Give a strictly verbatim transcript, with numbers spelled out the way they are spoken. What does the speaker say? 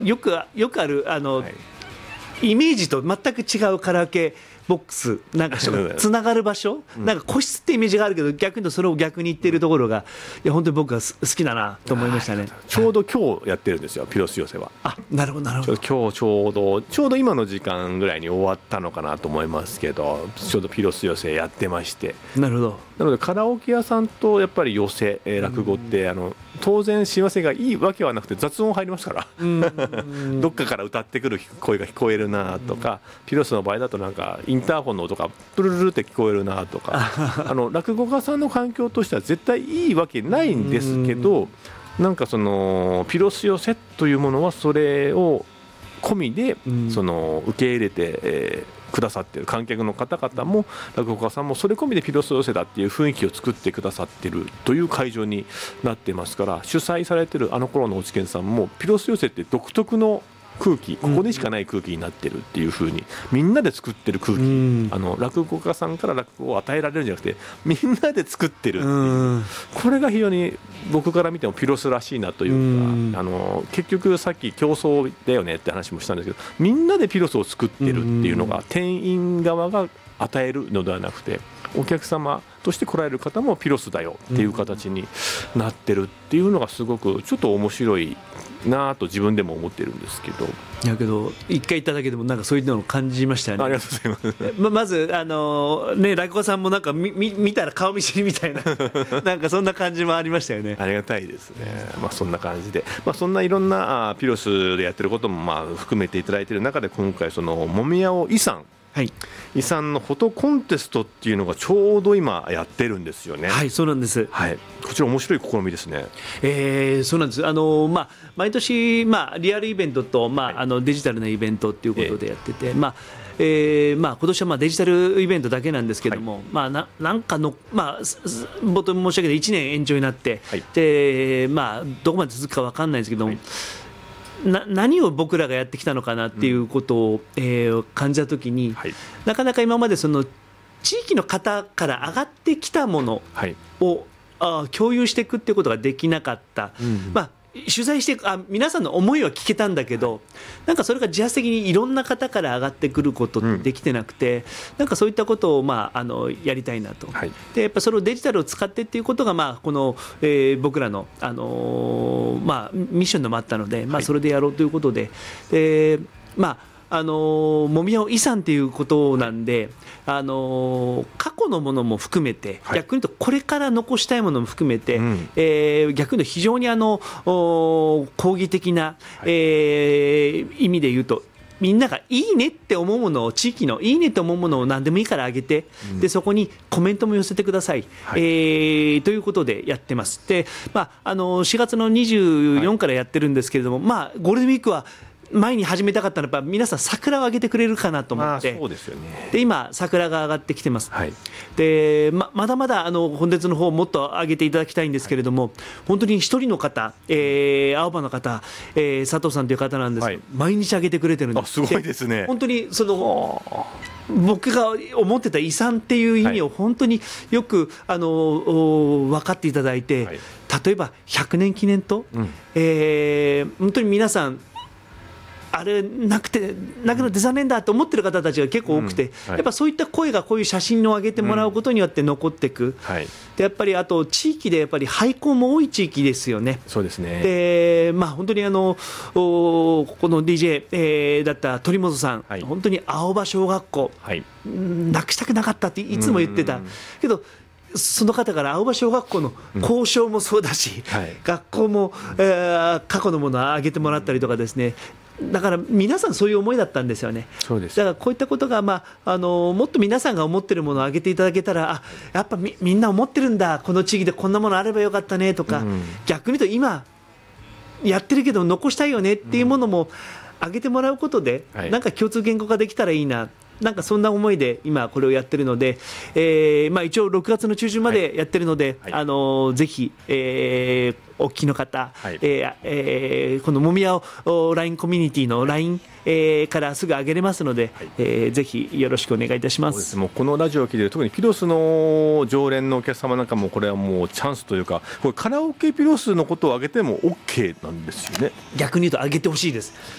よくよくあるあの、はい、イメージと全く違うカラオケボックスなんかつながる場所、うん、なんか個室ってイメージがあるけど逆に言うとそれを逆に言っているところがいや本当に僕は好きだなと思いましたね。 ちょうど今日やってるんですよ、ピロス寄せは。 あ、なるほどなるほど。 今日ちょうどちょうど今の時間ぐらいに終わったのかなと思いますけど、ちょうどピロス寄せやってまして。 なるほど。 なのでカラオケ屋さんとやっぱり寄せ、えー、落語って、うん、あの当然幸せがいいわけはなくて雑音入りますから、うん、どっかから歌ってくる声が聞こえるなとか、うん、ピロスの場合だとなんかインターホンの音がプルルルって聞こえるなとかあの落語家さんの環境としては絶対いいわけないんですけど、なんかそのピロス寄せというものはそれを込みでその受け入れて、えーくださっている観客の方々も落語家さんもそれ込みでピロス寄せだっていう雰囲気を作ってくださっているという会場になってますから、主催されているあの頃の落研さんもピロス寄せって独特の空気、ここにしかない空気になってるっていう風にみんなで作ってる空気、あの落語家さんから落語を与えられるんじゃなくてみんなで作ってるっていう、これが非常に僕から見てもピロスらしいなというか、あの結局さっき競争だよねって話もしたんですけど、みんなでピロスを作ってるっていうのが店員側が与えるのではなくて、お客様として来られる方もピロスだよっていう形になってるっていうのがすごくちょっと面白いなと自分でも思ってるんですけど。 だけど一回言っただけでもなんかそういうのを感じましたよね。 ありがとうございます。 ま, まずあのね落語さんもなんか 見, 見たら顔見知りみたいななんかそんな感じもありましたよね。 ありがたいですね。まあそんな感じで、まあそんないろんなピロスでやってることもまあ含めていただいている中で、今回そのもみやお遺産、はい、遺産のフォトコンテストっていうのがちょうど今やってるんですよね。 はい、そうなんです、 はい、こちら面白い試みですね。 えー、そうなんです。あの、まあ、毎年、まあ、リアルイベントと、まあ、はい、あのデジタルなイベントっていうことでやってて、えーまあえーまあ、今年はまあデジタルイベントだけなんですけども、はい、まあ、な, なんかの、まあ、冒頭申し上げていちねん延長になって、はい、でまあ、どこまで続くか分かんないですけども、はい、な何を僕らがやってきたのかなっていうことを、うんえー、感じたときに、はい、なかなか今までその地域の方から上がってきたものを、はい、あ共有していくっていうことができなかった、うんまあ、取材してあ皆さんの思いは聞けたんだけど、なんかそれが自発的にいろんな方から上がってくることってできてなくて、うん、なんかそういったことを、まあ、あのやりたいなと、はい、でやっぱそれをデジタルを使ってっていうことが、まあこのえー、僕らの、あのーまあ、ミッションでもあったので、まあ、それでやろうということで、でまああのもみやお遺産ということなんで、あの過去のものも含めて、はい、逆に言うとこれから残したいものも含めて、うんえー、逆に言うと非常にあの講義的な、はいえー、意味で言うと、みんながいいねって思うものを、地域のいいねって思うものを何でもいいからあげて、うん、でそこにコメントも寄せてください、はいえー、ということでやってます。で、まあ、あのしがつのにじゅうよっかからやってるんですけれども、はいまあ、ゴールデンウィークは前に始めたかったのはやっぱ皆さん桜を上げてくれるかなと思って、 まあそうですよね、 で今桜が上がってきてます、 はい、 で ま, まだまだあの本日の方もっと上げていただきたいんですけれども、はい、本当に一人の方、えー、青葉の方、えー、佐藤さんという方なんです、はい、毎日上げてくれてるんです。 あすごいですね。 本当にその僕が思ってた遺産っていう意味を本当によく、はい、あの分かっていただいて、はい、例えばひゃくねん記念と、うんえー、本当に皆さんあれなくてなくなって残念だと思ってる方たちが結構多くて、うんはい、やっぱそういった声がこういう写真を上げてもらうことによって残っていく、うんはい、でやっぱりあと地域でやっぱり廃校も多い地域ですよね。 そうですね。 で、まあ、本当にあのここの ディージェー、えー、だった鳥本さん、はい、本当に青葉小学校、はい、なくしたくなかったっていつも言ってたけど、その方から青葉小学校の校章もそうだし、うんはい、学校も、えー、過去のものを上げてもらったりとかですね、だから皆さんそういう思いだったんですよね。 そうです。 だからこういったことが、まあ、あのもっと皆さんが思ってるものを上げていただけたら、あやっぱ み, みんな思ってるんだ、この地域でこんなものあればよかったねとか、うん、逆に言うと今やってるけど残したいよねっていうものも上げてもらうことで、うんはい、なんか共通言語化できたらいいな、なんかそんな思いで今これをやってるので、えーまあ、一応ろくがつの中旬までやってるので、はいはい、あのぜひ、えーお聞きの方、はいえーえー、このもみやお ライン コミュニティの ライン、えー、からすぐ上げれますので、はいえー、ぜひよろしくお願いいたします。 そうです。もうこのラジオを聞いている特にピロスの常連のお客様なんかもこれはもうチャンスというか、これカラオケピロスのことを上げても OK なんですよね。 逆に言うと上げてほしいです。